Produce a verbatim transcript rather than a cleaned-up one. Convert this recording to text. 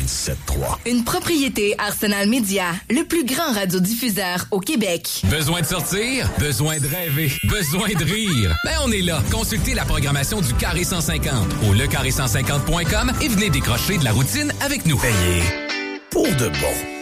quatre-vingt-dix-sept trois. Une propriété Arsenal Média, le plus grand radiodiffuseur au Québec. Besoin de sortir? Besoin de rêver? Besoin de rire? Ben, on est là. Consultez la programmation du Carré cent cinquante au le carré cent cinquante point com et venez décrocher de la routine avec nous. Payé pour de bon.